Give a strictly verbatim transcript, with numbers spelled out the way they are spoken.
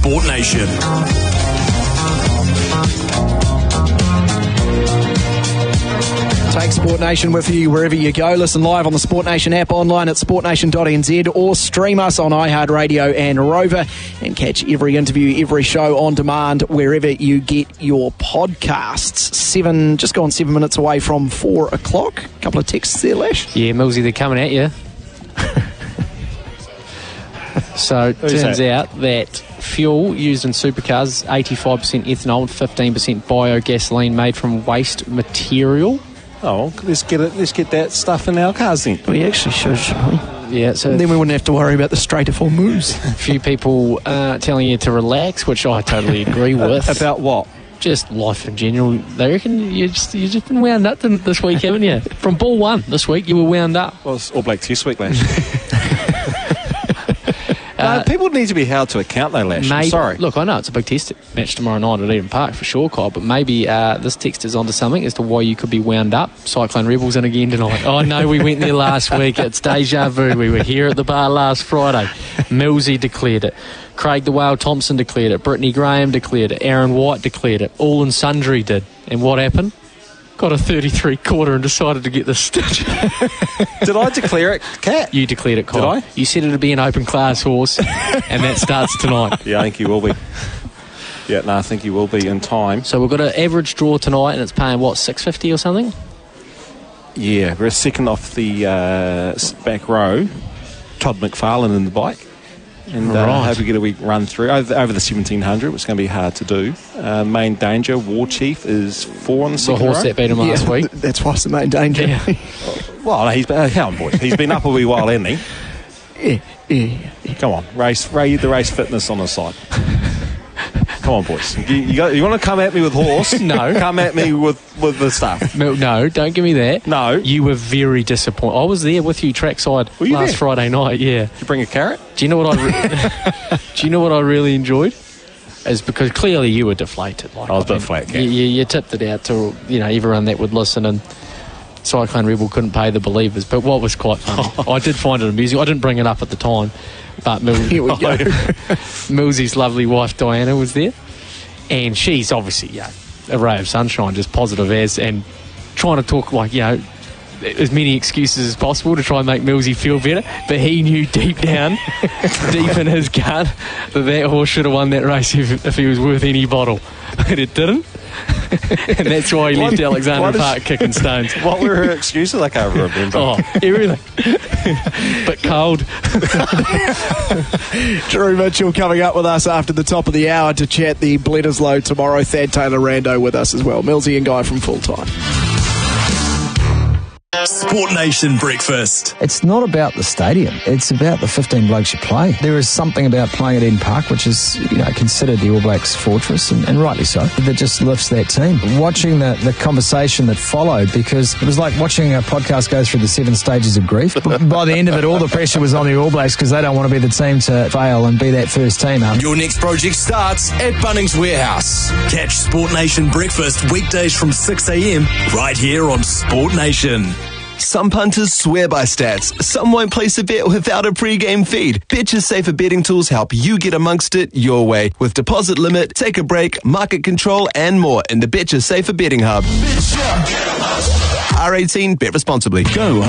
Sport Nation. Take Sport Nation with you wherever you go. Listen live on the Sport Nation app, online at sport nation dot n z, or stream us on iHeartRadio and Rover, and catch every interview, every show on demand wherever you get your podcasts. Seven, just gone seven minutes away from four o'clock. A couple of texts there, Lash. Yeah, Millsy, they're coming at you. So it turns that? out that fuel used in supercars, eighty-five percent ethanol and fifteen percent biogasoline made from waste material. Oh, let's get it. Let's get that stuff in our cars then. We actually should, shouldn't we? Yeah, so And then we wouldn't have to worry about the straight of moves. a few people uh, telling you to relax, which I totally agree with. About what? Just life in general. They reckon you just you just been wound up this week, haven't you? From ball one this week, you were wound up. Well, it's All Black Test week, Lash. Uh, no, people need to be held to account, though, Lash. I'm Maybe, sorry. Look, I know it's a big test match tomorrow night at Eden Park for sure, Kyle, but maybe uh, this text is onto something as to why you could be wound up. Cyclone Rebels in again tonight. Oh, no, we went there last week. It's deja vu. We were here at the bar last Friday. Millsy declared it. Craig the Whale Thompson declared it. Brittany Graham declared it. Aaron White declared it. All and Sundry did. And what happened? Got a thirty-three quarter and decided to get the stitch. Did I declare it, Cat? You declared it, Kyle. Did I? You said it'd be an open class horse, and that starts tonight. Yeah, I think you will be. Yeah, no, I think you will be in time. So we've got an average draw tonight, and it's paying, what, six fifty or something? Yeah, we're second off the uh, back row. Todd McFarlane in the bike. And uh, Right. hope we get a wee run through over, over the seventeen hundred, which is going to be hard to do. Uh, main danger, War Chief, is four on the The second horse row. that beat him last Yeah, week. th- That's what's the main danger. Yeah. Well, he's uh, hang on, boys. He's been up a wee while, hasn't he? yeah, yeah, yeah. Come on, race, race the race fitness on the side. Come on, boys. You, you, got, you want to come at me with horse? No. Come at me with, with the stuff. No, no, don't give me that. No. You were very disappointed. I was there with you trackside Were you last there? Friday night, yeah. Did you bring a carrot? Do you know what I re- Do you know what I really enjoyed? Is because clearly you were deflated. Like, I was a bit mean, flat, you, you, you tipped it out to, you know, everyone that would listen, and Cyclone Rebel couldn't pay the believers. But what was quite funny, I did find it amusing. I didn't bring it up at the time, but Mil- Here we go. Millsy's lovely wife Diana was there, and she's obviously, yeah, a ray of sunshine, just positive as, and trying to talk like, you know, as many excuses as possible to try and make Millsy feel better, but he knew deep down, deep in his gut, that that horse should have won that race if, if he was worth any bottle, but it didn't. And that's why he left What- Alexander what is- Park kicking stones. What were her excuses? I can't remember. Oh, everything. But cold. Drew Mitchell coming up with us after the top of the hour to chat the Bledisloe tomorrow. Thad Taylor Rando with us as well. Millsy and Guy from Full Time. Sport Nation Breakfast. It's not about the stadium. It's about the fifteen blokes you play. There is something about playing at Eden Park, which is, you know, considered the All Blacks' fortress, and, and rightly so, that just lifts that team. Watching the, the conversation that followed, because it was like watching a podcast go through the seven stages of grief. By the end of it, all the pressure was on the All Blacks because they don't want to be the team to fail and be that first team. Um, Your next project starts at Bunnings Warehouse. Catch Sport Nation Breakfast weekdays from six a.m. right here on Sport Nation. Some punters swear by stats. Some won't place a bet without a pre-game feed. Betcha Safer betting tools help you get amongst it your way with deposit limit, take a break, market control, and more in the Betcha Safer betting hub. R eighteen, bet responsibly. Go